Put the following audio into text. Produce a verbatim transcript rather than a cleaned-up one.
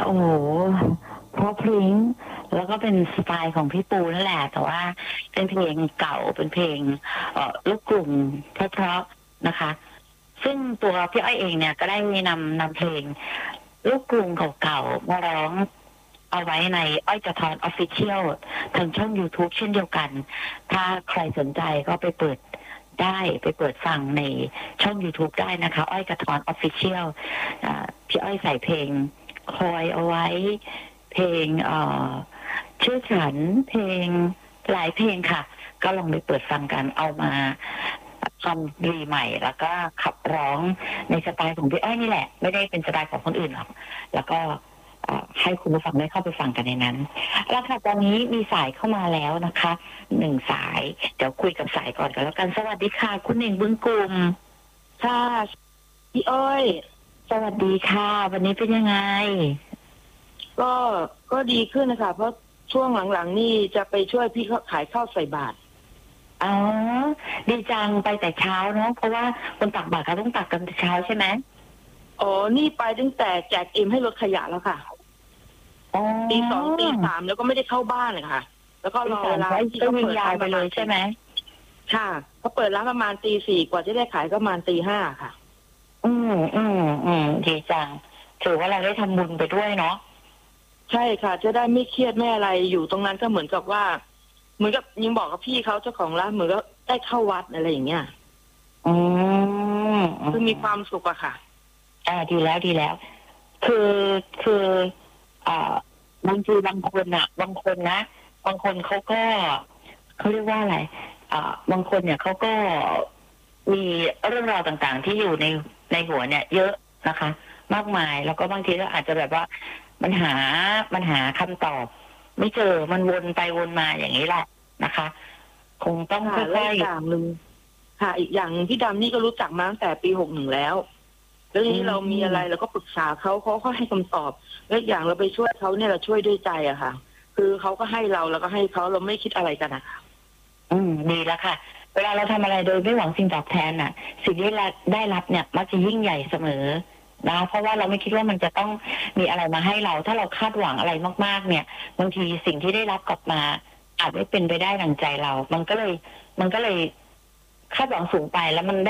โอ้โฮ เพราะพริ้ง แล้วก็เป็นสไตล์ของพี่ปูนั่นแหละ แต่ว่าเป็นเพลงเก่า เป็นเพลง เอ่อ ลูกกรุงเพราะ ๆ นะคะ ซึ่งตัวพี่อ้อยเองเนี่ยก็ได้มีนำ นำเพลงลูกกรุงเก่า ๆ มาร้องเอาไว้ใน อ้อยกะท้อน Official ทางช่องยูทูบเช่นเดียวกัน ถ้าใครสนใจก็ไปเปิดได้ ไปเปิดฟังในช่องยูทูบได้นะคะ อ้อยกะท้อน Official อ่า พี่อ้อยใส่เพลงคอยเอาไว้ เพลง เอ่อ ชื่อฉัน เพลง หลายเพลงค่ะ ก็ลองไปเปิดฟังกัน เอามา ทำ รี ใหม่ แล้วก็ขับร้องในสไตล์ของพี่อ้อยนี่แหละ ไม่ได้เป็นสไตล์ของคนอื่นหรอก แล้วก็ อ่า ให้คุณผู้ฟังได้เข้าไปฟังกันในนั้น เอาละค่ะ ตอนนี้มีสายเข้ามาแล้วนะคะ หนึ่ง สาย เดี๋ยวคุยกับสายก่อนก็แล้วกัน สวัสดีค่ะ คุณเหน่ง บึงกลุ่มค่ะ พี่อ้อยสวัสดีค่ะ วันนี้เป็นยังไง? ก็ ก็ดีขึ้นน่ะค่ะ เพราะช่วงหลัง ๆ นี่จะไปช่วยพี่เขาขายข้าวใส่บาตรอ๋อ ดีจัง ไปแต่เช้าเนาะ เพราะว่าคนตักบาตรเขาต้องตักกันแต่เช้าใช่ไหม? อ๋อ นี่ไปตั้งแต่แจกเอ็มให้รถขยะแล้วค่ะอ๋อตี สอง ตี สาม แล้วก็ไม่ได้เข้าบ้านอะค่ะ แล้วก็รอเวลาที่ก็เขายิงเปิดยาร้าวน ไปประเลมาณยใช่ไหม? ค่ะ เขาเปิดร้านประมาณตี สี่ กว่าจะได้ขายก็ประมาณตี ห้า ค่ะอืม ๆ ๆ ดีจัง ถือว่าเราได้ทำบุญไปด้วยเนาะใช่ค่ะ จะได้ไม่เครียดไม่อะไร อยู่ตรงนั้นก็เหมือนกับว่า เหมือนกับยังบอกกับพี่เขาเจ้าของร้าน เหมือนกับได้เข้าวัด อะไรอย่างเงี้ยอืมคือมีความสุขอะค่ะอา ดีแล้ว ดีแล้ว คือ คือ อ่า บางทีบางคนน่ะ บางคนนะ บางคนเขาก็ เขาเรียกว่าอะไร อ่า บางคนเนี่ยเขาก็มีเรื่องราวต่าง ๆ ที่อยู่ใน ในหัวเนี่ยเยอะนะคะ มากมาย แล้วก็บางทีก็อาจจะแบบว่ามันหา มันหาคำตอบไม่เจอ มันวนไปวนมาอย่างงี้แหละนะคะ คงต้องค่ะค่แล้วอยอีกอๆย่างหนึ่ง ค่ะ อีกอย่างหนึ่งพี่ดำนี่ก็รู้จักมาตั้งแต่ปี หกหนึ่ง แล้ว แล้วทีอืนี้เรามีอะไรมเราก็ปรึกษาเขา เขาก็ให้คำตอบ แล้วอีกอย่างเราไปช่วยเขาเนี่ยเราช่วยด้วยใจอะค่ะ คือเขาก็ให้เรา เราก็ให้เขา เราไม่คิดอะไรกันอะค่ะอืม ดีแล้วค่ะ เวลาเราทำอะไรโดยไม่หวังสิ่งตอบแทนน่ะ สิ่งที่รัด ได้รับเนี่ยมักจะยิ่งใหญ่เสมอนะ เพราะว่าเราไม่คิดว่ามันจะต้องมีอะไรมาให้เรา ถ้าเราคาดหวังอะไรมาก ๆ เนี่ย บางทีสิ่งที่ได้รับกลับมาอาจไม่เป็นไปได้ดั่งใจเรา มันก็เลย มันก็เลยคาดหวังสูงไป แล้วมันได้